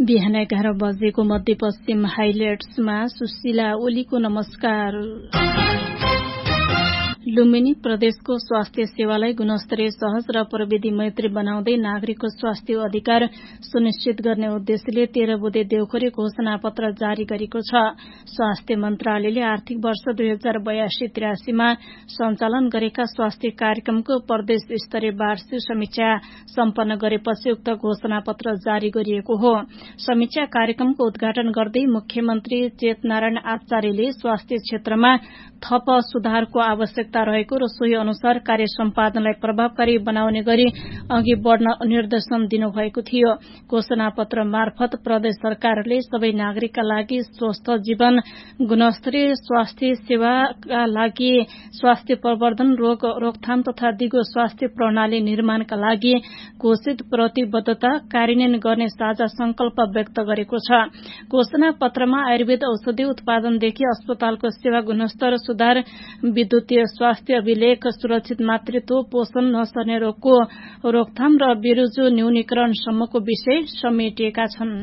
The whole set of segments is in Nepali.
बिहान 11 बजेको मध्यपश्चिम हाइलाइट्समा सुशीला ओलीको नमस्कार। लुम्बिनी प्रदेशको स्वास्थ्य सेवालाई गुणस्तरीय, सहज र प्रविधि मैत्री बनाउँदै नागरिकको स्वास्थ्य अधिकार सुनिश्चित गर्ने उद्देश्यले 13 बुँदे देउखोरी घोषणा पत्र जारी गरेको छ। स्वास्थ्य मन्त्रालयले आर्थिक वर्ष 2082-83 मा सञ्चालन गरेका स्वास्थ्य कार्यक्रमको प्रदेश स्तरीय वार्षिक समीक्षा सम्पन्न गरेपछि उक्त घोषणा पत्र जारी गरिएको हो। समीक्षा कार्यक्रमको उद्घाटन गर्दै मुख्यमन्त्री चेतनारायण आचार्यले स्वास्थ्य क्षेत्रमा थप सुधारको आवश्यकता रहेको र सोही अनुसार कार्य सम्पादनलाई प्रभावकारी बनाउने गरी अघि बढ़न निर्देशन दिनुभएको थियो। घोषणा पत्र मार्फत प्रदेश सरकारले सबै नागरिकका लागि स्वस्थ जीवन, गुणस्तरीय स्वास्थ्य सेवाका लागि स्वास्थ्य प्रवर्धन, रोग रोकथाम तथा दिगो स्वास्थ्य प्रणाली निर्माणका लागि घोषित प्रतिबद्धता कार्यान्वयन गर्ने साझा संकल्प व्यक्त गरेको छ। घोषणा पत्रमा आयुर्वेद औषधि उत्पादनदेखि अस्पतालको सेवा गुणस्तर सुधार, विद्युतीय स्वास्थ्य अभिलेख, सुरक्षित मातृत्व, पोषण नसर्ने रोगको रोकथाम र बिरुजु न्यूनीकरणसम्मको विषय समेटिएका छन्।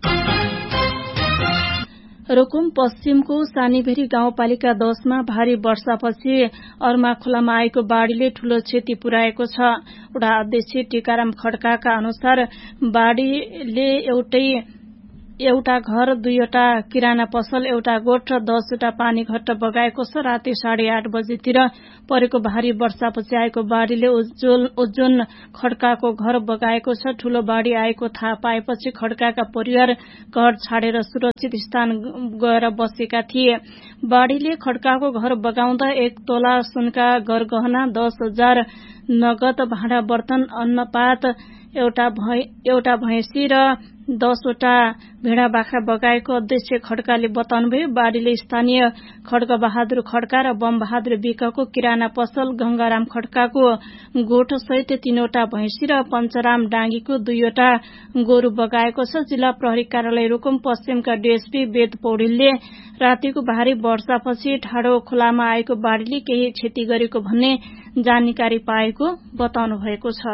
रुकुम पश्चिमको सानीभेरी गाउँपालिका 10 मा भारी वर्षापछि अर्माखोलामा आएको बाढ़ीले ठूलो क्षति पुर्याएको छ। वडा अध्यक्ष टीकाराम खड्काका अनुसार बाढ़ीले एउटा घर, 2वटा किराना पसल, एउटा गोठ र 10वटा पानी घट्ट बगाएको छ। राति 8:30 बजेतिर परेको भारी वर्षापछि आएको बाढ़ीले उज्जवल खड्काको घर बगाएको छ। ठूलो बाढ़ी आएको थाहा पाएपछि खड्काका परिवार घर छाडेर सुरक्षित स्थान गएर बसेका थिए। बाढ़ीले खड्काको घर बगाउँदा 1 तोला सुनका गरगहना, 10,000 नगद, भाँडा बर्तन, अन्नपात, एउटा भैंसी र 10वटा भेडा बाख्रा बगाएको अध्यक्ष खड्काले बताउनुभयो। बाढ़ीले स्थानीय खड्गबहादुर खड्का र बमबहादुर विकको किराना पसल, गंगाराम खड्काको गोठ सहित 3वटा भैंसी र पञ्चराम डाँगीको 2वटा गोरु बगाएको छ। जिल्ला प्रहरी कार्यालय रुकुम पश्चिमका डीएसपी वेद पौडेलले रातिको भारी वर्षापछि ठाडो खोलामा आएको बाढ़ीले केही क्षति गरेको भन्ने जानकारी पाएको बताउनु भएको छ।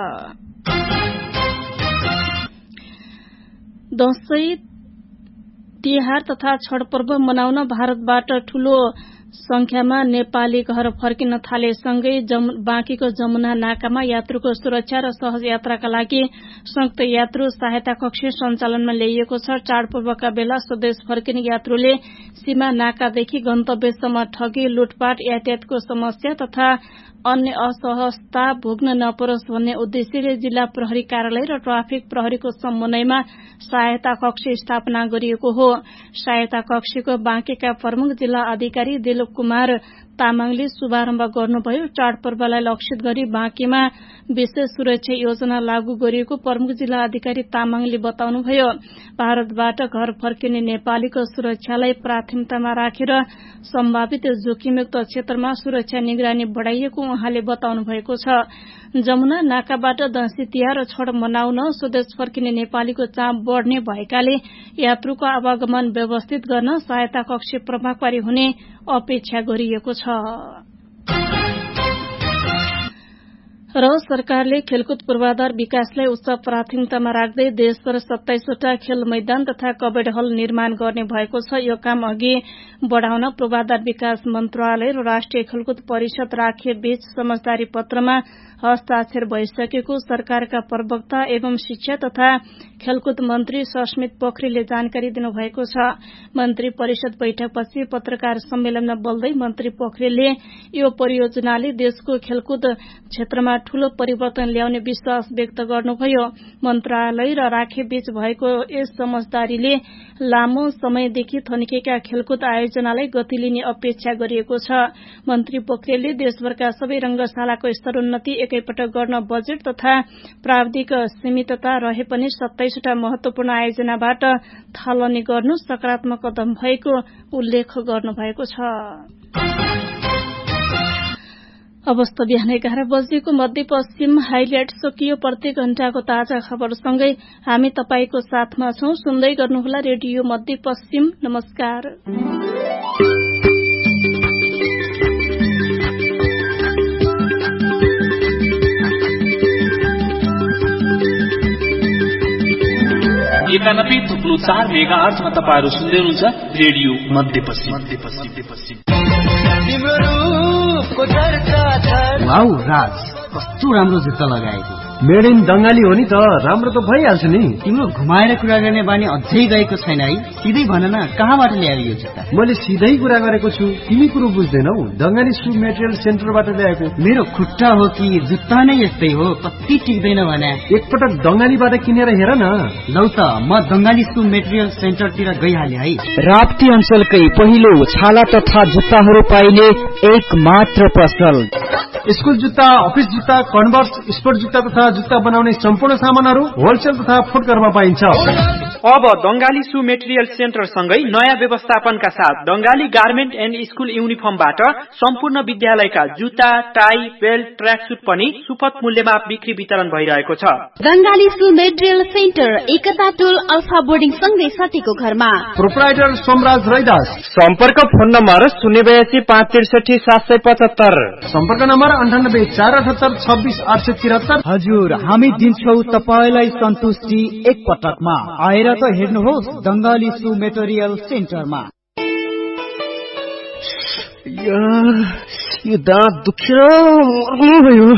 दशैं, तिहार तथा छठ पर्व मनाउन भारतबाट ठूलो संख्यामा नेपाली घर फर्किन थालेसँगै बाँकीको जमुना नाकामा यात्रुको सुरक्षा र सहज यात्राका लागि संयुक्त यात्रु सहायता कक्ष सञ्चालनमा ल्याइएको छ। चाडपर्वका बेला स्वदेश फर्किने यात्रुले सीमा नाकादेखि गन्तव्यसम्म ठगी, लुटपाट, यातायातको समस्या तथा अन्य असहजता भोग्न नपरोस् भन्ने उद्देश्यले जिल्ला प्रहरी कार्यालय र ट्राफिक प्रहरीको समन्वयमा सहायता कक्ष स्थापना गरिएको हो। सहायता कक्षको बाँकेका प्रमुख जिल्ला अधिकारी दिलीप कुमार तामाङले शुभारम्भ गर्नुभयो। चाडपर्वलाई लक्षित गरी बाँकेमा विशेष सुरक्षा योजना लागू गरिएको प्रमुख जिल्ला अधिकारी तामाङले बताउनुभयो। भारतबाट घर फर्किने नेपालीको सुरक्षालाई प्राथमिकतामा राखेर सम्भावित जोखिमयुक्त क्षेत्रमा सुरक्षा निगरानी बढ़ाइएको उहाँले बताउनु भएको छ। जमुना नाकाबाट दशैं, तिहार र छठ मनाउन स्वदेश फर्किने नेपालीको चाप बढ़ने भएकाले यात्रुको आवागमन व्यवस्थित गर्न सहायता कक्ष प्रभावकारी हुने अपेक्षा गरिएको छ। र सरकारले खेलकुद पूर्वाधार विकासलाई उच्च प्राथमिकतामा राख्दै देशभर 27वटा खेल मैदान तथा कबड्डी हल निर्माण गर्ने भएको छ। यो काम अघि बढ़ाउन पूर्वाधार विकास मन्त्रालय र राष्ट्रिय खेलकुद परिषद राखे बीच समझदारी पत्रमा हस्ताक्षर भइसकेको सरकारका प्रवक्ता एवं शिक्षा तथा खेलकुद मन्त्री सस्मित पोखरेलले जानकारी दिनुभएको छ। मन्त्री परिषद बैठकपछि पत्रकार सम्मेलनमा बोल्दै मन्त्री पोखरेलले यो परियोजनाले देशको खेलकुद क्षेत्रमा ठूलो परिवर्तन ल्याउने विश्वास व्यक्त गर्नुभयो। मन्त्रालय र राखे बीच भएको यस समझदारीले लामो समयदेखि थन्किएका खेलकुद आयोजनालाई गति लिने अपेक्षा गरिएको छ। मन्त्री पोखरेलले देशभरका सबै रंगशालाको स्तरोन्नति एकैपटक गर्न बजेट तथा प्राविधिक सीमितता रहे पनि 27वटा महत्वपूर्ण आयोजनाबाट थालनी गर्नु सकारात्मक कदम भएको उल्लेख गर्नुभएको छ। अवस्था बिहान 11 बजेको मध्यपश्चिम हाइलाइट सकियो। प्रत्येक घण्टाको ताजा खबरसँगै हामी तपाईको साथमा छौं। सुन्दै गर्नुहोला रेडियो मध्यपश्चिम। नमस्कार। 91.4 मेगाहर्जमा तपाईहरु सुन्दै हुनुहुन्छ रेडियो मध्यपश्चिम। वाउ राज, कस्तो राम्रो जुत्ता लगाएको। मेड इन बंगाली हो नि त, राम्रो त भइहाल्छ नि। तिम्रो घुमाएर कुरा गर्ने बानी अझै गएको छैन है। सिधै भन न, कहाँबाट ल्यायो यो जुत्ता? मैले सिधै कुरा गरेको छु, तिमी कुरो बुझ्दैनौ। बंगाली सु मेटेरियल सेन्टरबाट ल्याएको। मेरो खुट्टा हो कि जुत्ता नै यस्तै हो, कति टिक्दैन भने। एकपटक बंगालीबाट किनेर हेर न। लौ त, म बंगाली सु मेटेरियल सेन्टरतिर गइहाले है। राप्ती अञ्चलकै पहिलो छाला तथा जुत्ताहरू पाइने एक मात्र पसल। स्कुल जुत्ता, अफिस जुत्ता, कन्भर्स, स्पोर्ट जुत्ता तथा जुत्ता बनाउने सम्पूर्ण सामानहरू होलसेल तथा फुटकरमा पाइन्छ। अब बंगाली सु मेटेरियल सेन्टर सँगै नयाँ व्यवस्थापनका साथ बंगाली गार्मेन्ट एन्ड स्कुल युनिफर्मबाट सम्पूर्ण विद्यालयका जुत्ता, टाई, बेल्ट, ट्र्याक सुट पनि सुपथ मूल्यमा बिक्री वितरण भइरहेको छ। बंगाली सु मेटेरियल सेन्टर एकता टोल अल्फा बोर्डिङ सँगै सतीको घरमा। प्रोप्राइटर सोमराज रैदास। सम्पर्क फोन नम्बर 082 563 775। सम्पर्क नम्बर 98 478 26 873। हजुर, हामी दिन्छौ तपाईलाई सन्तुष्टि एक पटकमा। आएर त हेर्नुहोस् बंगाली सु मेटेरियल सेन्टरमा। यो दाँत दुखेर मर्नु भयो।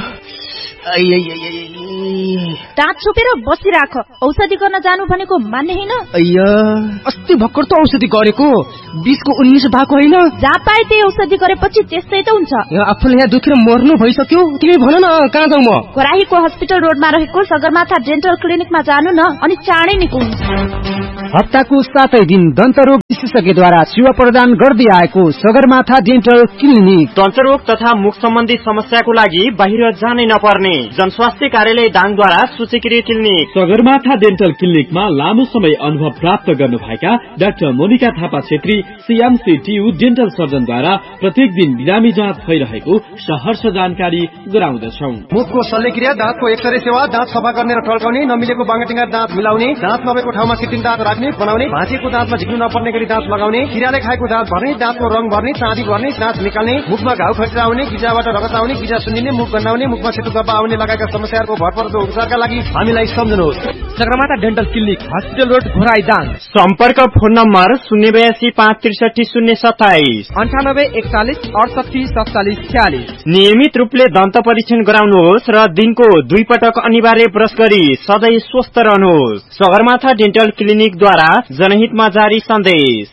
दाँत छोपेर बसिराख, औषधि गर्न जानु भनेको मान्ने हैन। अस्ति भर्खर त औषधि गरेको, 20 को 19 भएको हैन। जहाँ पाए त्यही औषधि गरेपछि त्यस्तै त हुन्छ। आफूले यहाँ दुखेर मर्नु भइसक्यो, तिमी भन न कहाँ जाउँ म? कोराहीको हस्पिटल रोडमा रहेको सगरमाथा डेन्टल क्लिनिकमा जानु न, अनि चाँडै निको हुन्छ। हप्ताको 7 दिन दन्तरोग विशेषज्ञद्वारा सेवा प्रदान गर्दै आएको सगरमाथा डेन्टल क्लिनिक। दन्तरोग तथा मुख सम्बन्धी समस्याको लागि बाहिर जानै नपर्ने जनस्वास्थ्य कार्यालय दाङद्वारा सूचीकृत क्लिनिक। सगरमाथा डेन्टल क्लिनिकमा लामो समय अनुभव प्राप्त गर्नुभएका doctor Monika Thapa Chhetri, CMCTU dental सर्जनद्वारा प्रत्येक दिन बिरामी जाँच भइरहेको सहर्ष जानकारी गराउँदछौं। मुखको शल्यक्रिया, दाँतको एक्सरे सेवा, दाँत सफा गर्ने र टल्काउने, नमिलेको बाङ्गाटिङ्गा दाँत मिलाउने, दाँत नभएको ठाउँमा कृत्रिम दाँत राख्ने बनाउने, भाँचिएको दाँतमा झिक्नु नपर्ने गरी दाँत लगाउने, किराले खाएको दाँत भर्ने, दाँतको रङ भर्ने, चाँदी भर्ने, दाँत निकाल्ने, मुखमा घाउ खटिरा आउने, गिजाबाट रगत आउने, गिजा सुन्निने, मुख गन्नाउने, मुखमा सेतो गब्बा आउने लगायतका समस्याहरूको भरपर्दो उपचारका लागि हामीलाई सम्झनुहोस्। Sagarmatha dental clinic, hospital road, Ghorahi Dang. सम्पर्क फोन नम्बर 082 563 027 98 41 68 47 46। नियमित रूपले दन्त परीक्षण गराउनुहोस् र दिनको 2 पटक अनिवार्य ब्रश गरी सधैँ स्वस्थ रहनुहोस्। सगरमाथा डेन्टल क्लिनिकद्वारा जनहितमा जारी सन्देश।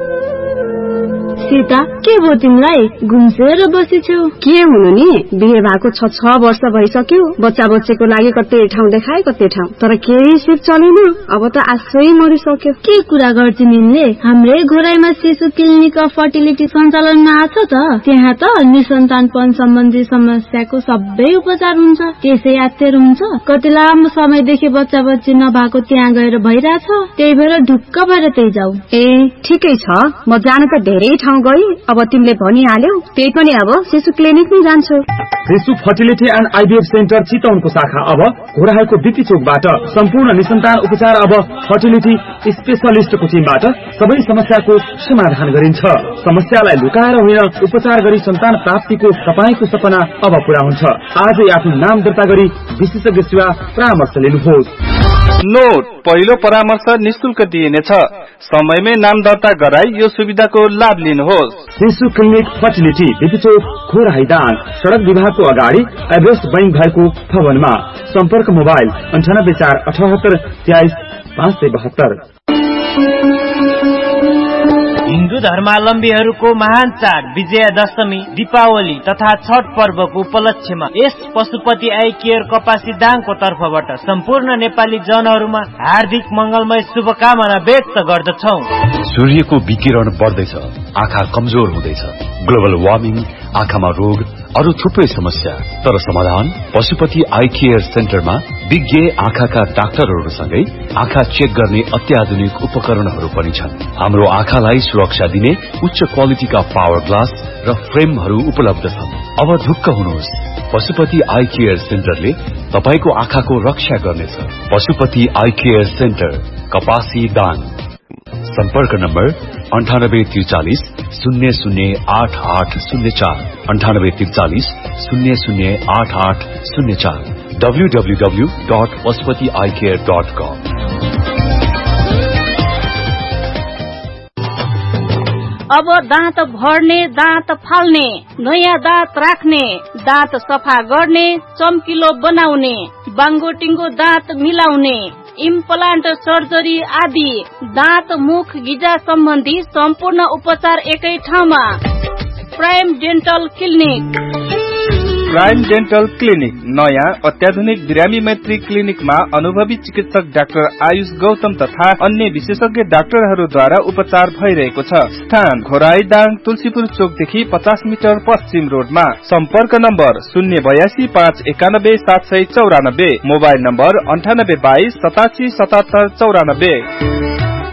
सीता, के भयो तिमीलाई? घुम्सेर बसेछौ? के हुनु नि, बिहे भएको 6 वर्ष भइसक्यो। बच्चा बच्चेको लागि कतै ठाउँ देखाए कतै ठाउँ, तर केही सिप चलेन। अब त आशै मरिसक्यो। के कुरा गर्छ निले? हाम्रै घोराईमा शिशु क्लिनिक अफ फर्टिलिटी सञ्चालनमा आछ त। त्यहाँ त निसन्तानपन सम्बन्धी समस्याको सबै उपचार हुन्छ। त्यसै आत्तेर हुन्छ, कति लामो समयदेखि बच्चा बच्ची नभएको त्यहाँ गएर भइरहेछ। त्यही भएर ढुक्क भएर त्यही जाऊ। ए ठिकै छ, म जान त धेरै ठाउँ गई। अब तिमीले भनिहाल्यौ, त्यही पनि अब शिशु क्लिनिक नै जान्छु। शिशु फर्टिलिटी एन्ड आइभीएफ सेन्टर चितवनको शाखा अब घोराईको बिपी चोकबाट सम्पूर्ण निसन्तान उपचार अब फर्टिलिटी स्पेशलिस्टको टिमबाट सबै समस्याको समाधान गरिन्छ। समस्यालाई लुकाएर होइन, उपचार गरी सन्तान प्राप्तिको तपाईको सपना अब पूरा हुन्छ। आजै आफ्नो नाम दर्ता गरी विशेषज्ञ सेवा परामर्श लिनुहोस्। नोट, पहिलो परामर्श निशुल्क दिइनेछ। समयमै नाम दर्ता गराई यो सुविधाको लाभ लिनुहोस्। शिशु क्लिनिक फर्टिलिटी, बिपी चोक, घोराई दाङ, सड़क विभागको अगाडि एभरेस्ट बैंक भएको भवनमा। सम्पर्क मोबाइल 98 478 23 572। हिन्दू धर्मावलम्बीहरूको महान चाड विजयादशमी, दीपावली तथा छठ पर्वको उपलक्ष्यमा यस पशुपति आई केयर कपासी दाङको तर्फबाट सम्पूर्ण नेपाली जनहरूमा हार्दिक मंगलमय शुभकामना व्यक्त गर्दछौ। सूर्यको विकिरण बढ्दैछ, आँखा कमजोर हुँदैछ, ग्लोबल वार्मिङ, आँखामा रोग, अरू थुप्रै समस्या। तर समाधान पशुपति आई केयर सेन्टरमा विज्ञ आँखाका डाक्टरहरूसँगै आँखा चेक गर्ने अत्याधुनिक उपकरणहरू पनि छन्। हाम्रो आँखालाई सुरक्षा दिने उच्च क्वालिटीका पावर ग्लास र फ्रेमहरू उपलब्ध छन्। अब ढुक्क हुनुहोस्, पशुपति आई केयर सेन्टरले तपाईको आँखाको रक्षा गर्नेछ। पशुपति आई केयर सेन्टर, कपासी दाङ। सम्पर्क नम्बर 9843 008804 9843 008804 www.pashupatieyecare.com। अब दाँत भर्ने, दाँत फाल्ने, नयाँ दाँत राख्ने, दाँत सफा गर्ने, चम्किलो बनाउने, बाङ्गोटिङ्गो दाँत मिलाउने, इम्प्लान्ट सर्जरी आदि दाँत मुख गिजा सम्बन्धी सम्पूर्ण उपचार एकै ठाउँमा। Prime dental clinic. Prime dental clinic नयाँ अत्याधुनिक बिरामी मैत्री क्लिनिकमा अनुभवी चिकित्सक डाक्टर आयुष गौतम तथा अन्य विशेषज्ञ डाक्टरहरूद्वारा उपचार भइरहेको छ। स्थान घोराई दाङ तुलसीपुर चोकदेखि 50 मिटर पश्चिम रोडमा। सम्पर्क नम्बर 082 591 794, मोबाइल नम्बर 9822 87 77 94।